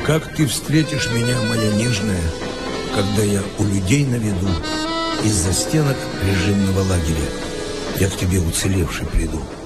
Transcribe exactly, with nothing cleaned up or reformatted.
Как ты встретишь меня, моя нежная, когда я у людей на виду, из-за стенок режимного лагеря я к тебе уцелевший приду.